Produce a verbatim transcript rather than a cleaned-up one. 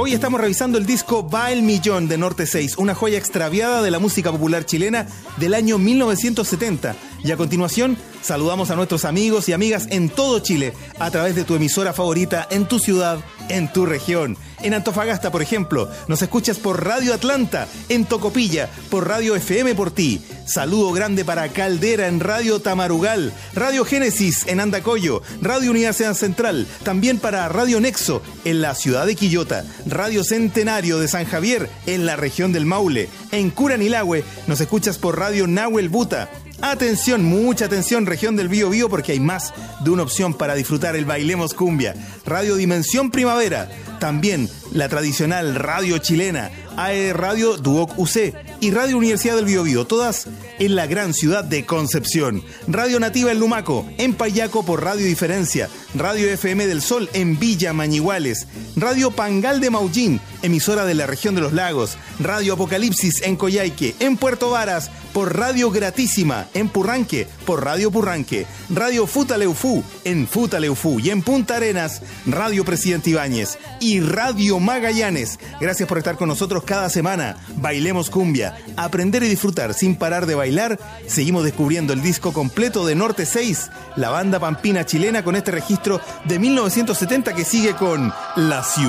Hoy estamos revisando el disco Va el Millón de Norte seis, una joya extraviada de la música popular chilena del año mil novecientos setenta. Y a continuación, saludamos a nuestros amigos y amigas en todo Chile a través de tu emisora favorita en tu ciudad, en tu región. En Antofagasta, por ejemplo, nos escuchas por Radio Atlanta, en Tocopilla, por Radio F M por ti. Saludo grande para Caldera en Radio Tamarugal, Radio Génesis en Andacollo, Radio Universidad Central, también para Radio Nexo en la ciudad de Quillota, Radio Centenario de San Javier en la región del Maule. En Curanilahue nos escuchas por Radio Nahuel Buta. Atención, mucha atención, región del Bío Bío, porque hay más de una opción para disfrutar el Bailemos Cumbia. Radio Dimensión Primavera, también la tradicional radio chilena, A E Radio Duoc U C y Radio Universidad del Bío Bío, todas en la gran ciudad de Concepción. Radio Nativa en Lumaco, en Payaco por Radio Diferencia, Radio F M del Sol en Villa Mañiguales, Radio Pangal de Maullín, emisora de la región de los lagos, Radio Apocalipsis en Coyhaique, en Puerto Varas por Radio Gratísima, en Purranque por Radio Purranque, Radio Futaleufú en Futaleufú y en Punta Arenas, Radio Presidente Ibáñez y Radio Magallanes. Gracias por estar con nosotros cada semana. Bailemos Cumbia, aprender y disfrutar sin parar de bailar. Seguimos descubriendo el disco completo de Norte seis, la banda pampina chilena, con este registro de mil novecientos setenta que sigue con La Ciudad.